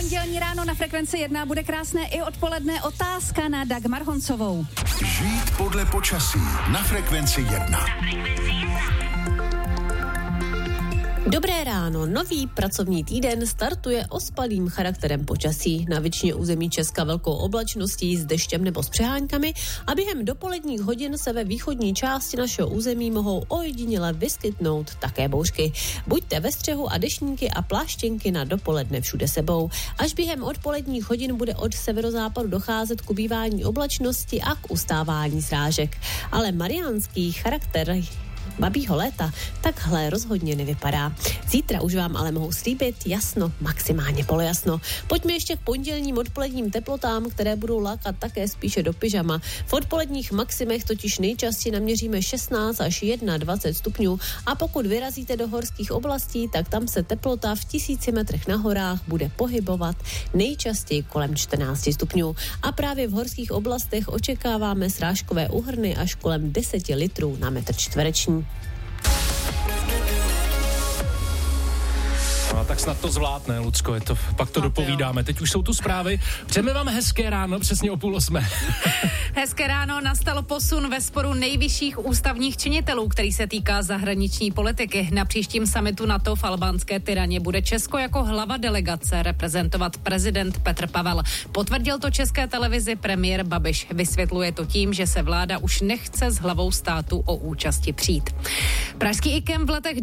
Pondělní ráno na Frekvenci 1 bude krásné i odpoledne. Otázka na Dagmar Honcovou. Žít podle počasí na Frekvenci 1. Dobré ráno, nový pracovní týden startuje ospalým charakterem počasí. Na většině území Česka velkou oblačností s deštěm nebo s přeháňkami a během dopoledních hodin se ve východní části našeho území mohou ojediněle vyskytnout také bouřky. Buďte ve střehu a deštníky a pláštěnky na dopoledne všude sebou. Až během odpoledních hodin bude od severozápadu docházet k ubývání oblačnosti a k ustávání srážek. Ale mariánský charakter babího léta takhle rozhodně nevypadá. Zítra už vám ale mohu slíbit jasno, maximálně polojasno. Pojďme ještě k pondělním odpoledním teplotám, které budou lákat také spíše do pyžama. V odpoledních maximech totiž nejčastěji naměříme 16 až 21 stupňů a pokud vyrazíte do horských oblastí, tak tam se teplota v 1000 metrech na horách bude pohybovat nejčastěji kolem 14 stupňů. A právě v horských oblastech očekáváme srážkové úhrny až kolem 10 litrů na metr čtvereční. No, tak snad to zvládne, Lucko, pak to dopovídáme. Teď už jsou tu zprávy. Přejeme vám hezké ráno, přesně o 7:30. Hezké ráno, nastal posun ve sporu nejvyšších ústavních činitelů, který se týká zahraniční politiky. Na příštím summitu NATO v albánské Tiraně bude Česko jako hlava delegace reprezentovat prezident Petr Pavel. Potvrdil to České televizi premiér Babiš. Vysvětluje to tím, že se vláda už nechce s hlavou státu o účasti přijít. Pražský IKEM v letech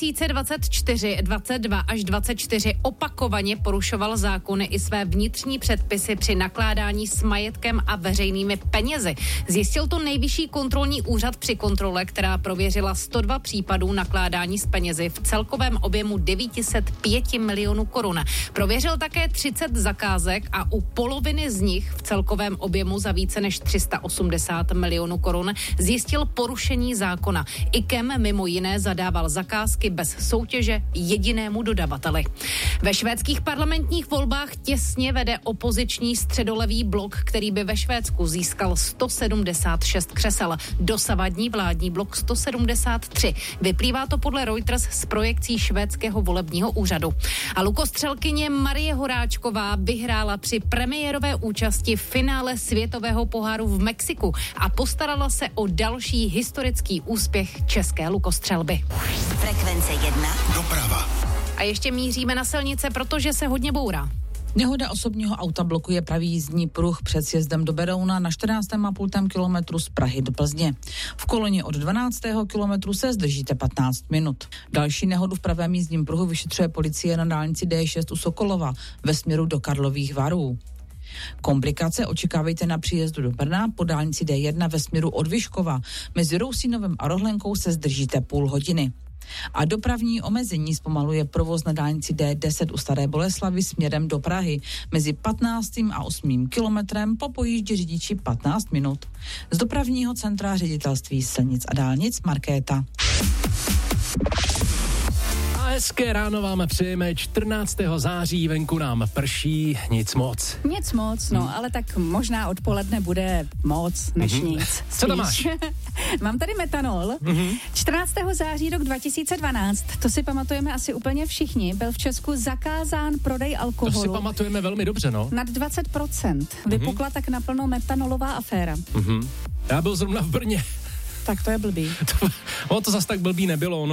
2024, 22 až 24 opakovaně porušoval zákony i své vnitřní předpisy při nakládání s majetkem a veřejnými penězi. Zjistil to Nejvyšší kontrolní úřad při kontrole, která prověřila 102 případů nakládání s penězi v celkovém objemu 905 milionů korun. Prověřil také 30 zakázek a u poloviny z nich v celkovém objemu za více než 380 milionů korun zjistil porušení zákona. IKEM mimo jiné zadával zakázky bez soutěže jedinému dodavateli. Ve švédských parlamentních volbách těsně vede opoziční středolevý blok, který by ve Švédsku získal 176 křesel. Dosavadní vládní blok 173. Vyplývá to podle Reuters z projekcí švédského volebního úřadu. A lukostřelkyně Marie Horáčková vyhrála při premiérové účasti v finále světového poháru v Mexiku a postarala se o další historický úspěch české lukostřelby. Frekvence 1. Doprava. A ještě míříme na silnice, protože se hodně bourá. Nehoda osobního auta blokuje pravý jízdní pruh před sjezdem do Berouna na 14,5 kilometru z Prahy do Plzně. V koloně od 12. kilometru se zdržíte 15 minut. Další nehodu v pravém jízdním pruhu vyšetřuje policie na dálnici D6 u Sokolova ve směru do Karlových Varů. Komplikace očekávejte na příjezdu do Brna po dálnici D1 ve směru od Vyškova. Mezi Rousínovem a Rohlenkou se zdržíte půl hodiny. A dopravní omezení zpomaluje provoz na dálnici D10 u Staré Boleslavi směrem do Prahy. Mezi 15. a 8. kilometrem po pojíždí řidiči 15 minut. Z dopravního centra ředitelství silnic a dálnic Markéta. A hezké ráno vám přejeme 14. září, venku nám prší, nic moc. Nic moc, no, ale tak možná odpoledne bude moc než nic. Co tam máš? Mám tady metanol. 14. září rok 2012, to si pamatujeme asi úplně všichni, byl v Česku zakázán prodej alkoholu. To si pamatujeme velmi dobře, no. Nad 20%. Vypukla tak naplno metanolová aféra. Já byl zrovna v Brně. Tak to je blbý. To zas tak blbý nebylo, no.